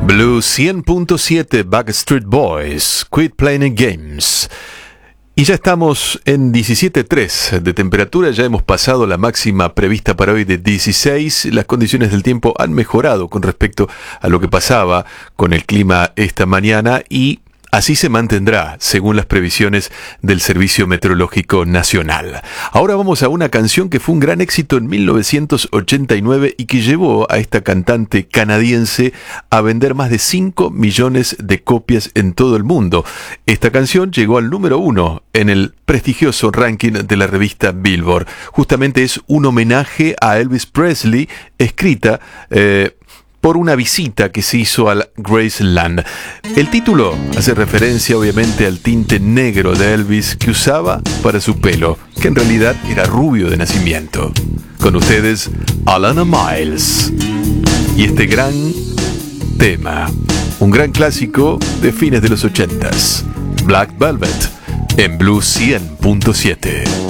Blue 100.7 Backstreet Boys, Quit Playing Games. Y ya estamos en 17.3 de temperatura, ya hemos pasado la máxima prevista para hoy de 16. Las condiciones del tiempo han mejorado con respecto a lo que pasaba con el clima esta mañana y así se mantendrá, según las previsiones del Servicio Meteorológico Nacional. Ahora vamos a una canción que fue un gran éxito en 1989 y que llevó a esta cantante canadiense a vender más de 5 millones de copias en todo el mundo. Esta canción llegó al número 1 en el prestigioso ranking de la revista Billboard. Justamente es un homenaje a Elvis Presley, escrita por una visita que se hizo al Graceland. El título hace referencia obviamente al tinte negro de Elvis que usaba para su pelo, que en realidad era rubio de nacimiento. Con ustedes, Alannah Myles. Y este gran tema, un gran clásico de fines de los 80s, Black Velvet, en Blue 100.7.